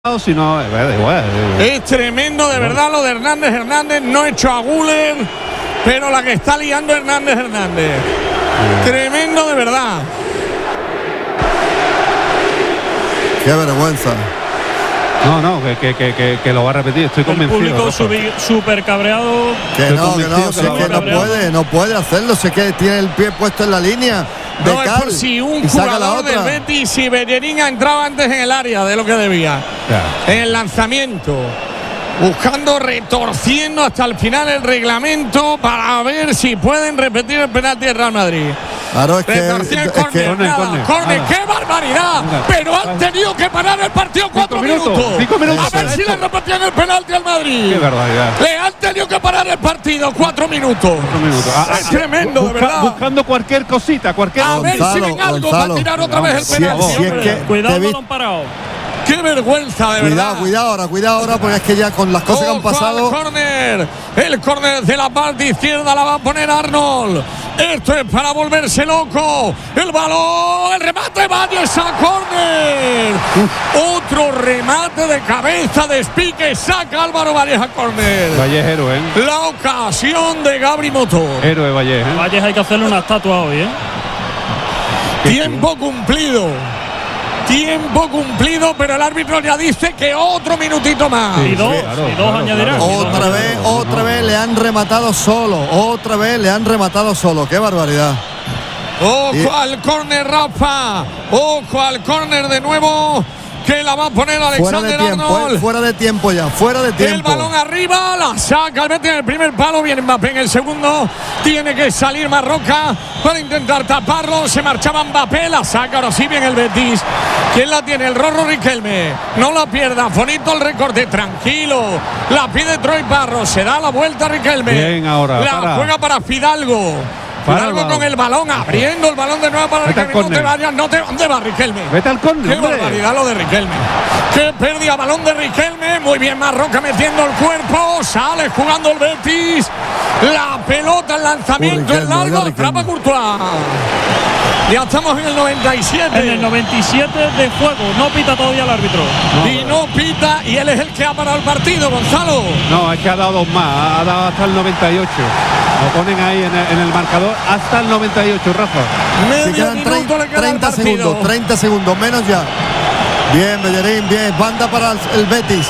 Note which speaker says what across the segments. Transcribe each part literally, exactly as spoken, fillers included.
Speaker 1: Si no, es igual.
Speaker 2: Es tremendo, de verdad, lo de Hernández Hernández. No hecho a Guller, pero la que está liando Hernández Hernández. Tremendo, de verdad.
Speaker 3: Qué vergüenza.
Speaker 1: No, no, que, que, que, que, que lo va a repetir, estoy convencido.
Speaker 4: El público súper cabreado.
Speaker 3: Que no, que no, si es que no puede, no puede hacerlo, si es que tiene el pie puesto en la línea. De
Speaker 2: no, es por si un jugador del Betis y Bellerín ha entrado antes en el área de lo que debía. Ya. En el lanzamiento. Buscando, retorciendo hasta el final el reglamento para ver si pueden repetir el penalti del Real Madrid.
Speaker 3: Claro, es que, es
Speaker 2: córner,
Speaker 3: que
Speaker 2: nada, córner, córner, qué barbaridad. Venga. Pero han tenido que parar el partido cuatro minutos, minutos.
Speaker 1: Cinco minutos.
Speaker 2: A ver si le repetían el penalti al Madrid.
Speaker 1: Qué barbaridad.
Speaker 2: Le han tenido que parar el partido cuatro minutos.
Speaker 1: Cuatro minutos. Ah,
Speaker 2: es tremendo,
Speaker 1: busca,
Speaker 2: de verdad.
Speaker 1: Buscando cualquier cosita, cualquier.
Speaker 2: A ver
Speaker 3: Gonzalo,
Speaker 2: si ven algo
Speaker 3: Gonzalo.
Speaker 2: para tirar otra vez el penalti.
Speaker 3: Si, si es que
Speaker 4: cuidado, no lo han parado.
Speaker 2: Qué vergüenza, de
Speaker 3: cuidado,
Speaker 2: verdad.
Speaker 3: Cuidado ahora, cuidado ahora, porque es que ya con las cosas que han pasado.
Speaker 2: El córner, el córner de la parte izquierda la va a poner Arnold. Esto es para volverse loco. El balón, el remate, Valles a córner. Otro remate de cabeza de Espique, saca Álvaro Valles a córner.
Speaker 1: Valles héroe, ¿eh?
Speaker 2: La ocasión de Gabri Motor.
Speaker 1: Héroe Valles, ¿eh?
Speaker 4: Valles hay que hacerle una estatua hoy, ¿eh?
Speaker 2: Tiempo cumplido. Tiempo cumplido, pero el árbitro ya dice que otro minutito más.
Speaker 4: Sí, y dos, claro, y dos claro, añadirán.
Speaker 3: Claro. Otra vez, otra no. vez le han rematado solo. Otra vez le han rematado solo. Qué barbaridad.
Speaker 2: Ojo y... al córner, Rafa. Ojo al córner de nuevo. Que la va a poner Alexander
Speaker 3: fuera tiempo,
Speaker 2: Arnold.
Speaker 3: Eh, fuera de tiempo ya, fuera de tiempo.
Speaker 2: El balón arriba, la saca el Betis en el primer palo. Viene Mbappé en el segundo. Tiene que salir Marroca para intentar taparlo. Se marchaba Mbappé, la saca ahora sí bien el Betis. ¿Quién la tiene? El Rorro Riquelme. No la pierda, bonito el recorte, tranquilo. La pide Troy Parro, se da la vuelta Riquelme.
Speaker 1: Bien ahora.
Speaker 2: La
Speaker 1: para.
Speaker 2: juega para Fidalgo. Fidalgo con el balón, abriendo el balón de nuevo para
Speaker 1: Vete
Speaker 2: Riquelme. No te vayas, no te. ¿Dónde va Riquelme?
Speaker 1: Vete al córner.
Speaker 2: Qué barbaridad lo de Riquelme. Qué pérdida, balón de Riquelme. Muy bien Marroca metiendo el cuerpo. Sale jugando el Betis. La pelota, el lanzamiento, el largo. Atrapa Courtois. Ya estamos en el noventa y siete.
Speaker 4: En el noventa y siete de juego. No pita todavía el árbitro.
Speaker 2: No, y no pita. Y él es el que ha parado el partido, Gonzalo.
Speaker 1: No, es que ha dado dos más. Ha dado hasta el noventa y ocho. Lo ponen ahí en el, en el marcador hasta el noventa y ocho, Rafa.
Speaker 2: Medio quedan minuto le queda
Speaker 3: treinta segundos, treinta segundos, menos ya. Bien, Bellerín, bien. Banda para el, el Betis.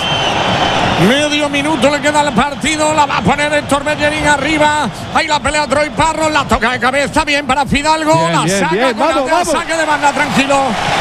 Speaker 2: Medio minuto le queda al partido. La va a poner Héctor Bellerín arriba. Ahí la pelea Troy Parro. La toca de cabeza. Bien para Fidalgo.
Speaker 1: Bien,
Speaker 2: la
Speaker 1: bien,
Speaker 2: saca
Speaker 1: bien.
Speaker 2: con
Speaker 1: Vamos,
Speaker 2: la
Speaker 1: vamos.
Speaker 2: saque de banda, tranquilo.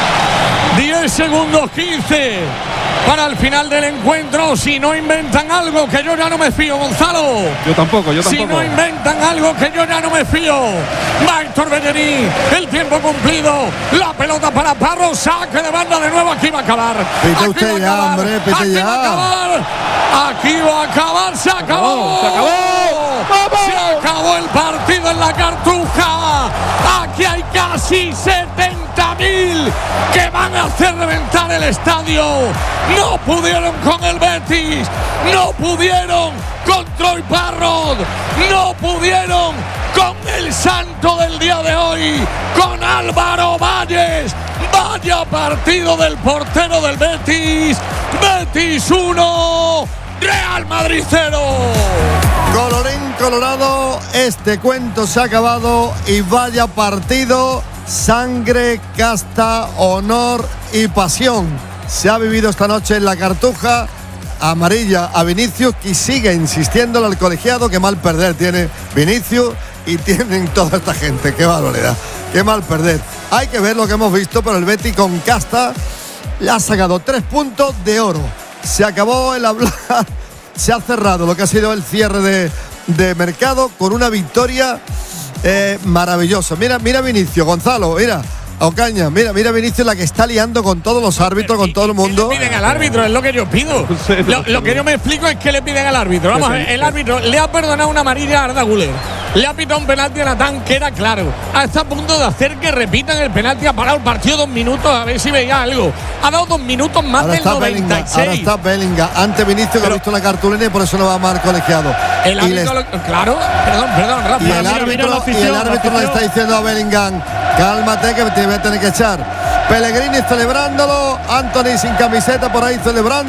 Speaker 2: diez segundos, quince. Para el final del encuentro, si no inventan algo, que yo ya no me fío, Gonzalo.
Speaker 1: Yo tampoco, yo tampoco.
Speaker 2: Si no inventan algo, que yo ya no me fío. Va Héctor Bellerín, el tiempo cumplido. La pelota para Parro, saque de banda de nuevo. Aquí va a acabar.
Speaker 3: Pite usted ya, hombre, pite
Speaker 2: Aquí
Speaker 3: ya.
Speaker 2: va a acabar. Aquí va a acabar, se acabó.
Speaker 1: Se acabó.
Speaker 2: ¡Vamos! Se acabó el partido en la Cartuja. Aquí hay casi setenta mil que van a hacer reventar el estadio. No pudieron con el Betis, no pudieron con Troy Parrott, no pudieron con el santo del día de hoy, con Álvaro Valles. Vaya partido del portero del Betis. Betis uno, Real Madrid cero.
Speaker 3: Colorín colorado, este cuento se ha acabado y vaya partido, sangre, casta, honor y pasión. Se ha vivido esta noche en la Cartuja. Amarilla a Vinicius, que sigue insistiendo al colegiado. Que mal perder tiene Vinicius y tienen toda esta gente. Qué barbaridad, qué mal perder. Hay que ver lo que hemos visto, pero el Betis con casta le ha sacado tres puntos de oro. Se acabó el hablar, se ha cerrado lo que ha sido el cierre de, de mercado con una victoria eh, maravillosa. Mira, mira Vinicius, Gonzalo, mira. Ocaña, mira, mira Vinicius la que está liando con todos los árbitros, con todo el mundo.
Speaker 2: ¿Qué le piden al árbitro? Es lo que yo pido. Lo, lo que yo me explico es que le piden al árbitro. Vamos a ver, el árbitro le ha perdonado una amarilla a Arda Güler. Le ha pitado un penalti a Natán que era claro. Está a punto de hacer que repitan el penalti. Ha parado el partido dos minutos a ver si veía algo. Ha dado dos minutos más
Speaker 3: ahora
Speaker 2: del
Speaker 3: está
Speaker 2: noventa y seis.
Speaker 3: Bellingham, ahora está Bellingham. Ante Vinicius, que ha visto la cartulina y por eso no va a mal colegiado.
Speaker 2: El árbitro,
Speaker 3: les,
Speaker 2: lo, claro, perdón, perdón, Rafa.
Speaker 3: y el
Speaker 4: mira,
Speaker 3: árbitro,
Speaker 4: mira la afición,
Speaker 3: y el árbitro
Speaker 4: la
Speaker 3: le está diciendo a Bellingham, cálmate que te voy a tener que echar. Pellegrini celebrándolo, Anthony sin camiseta por ahí celebrando.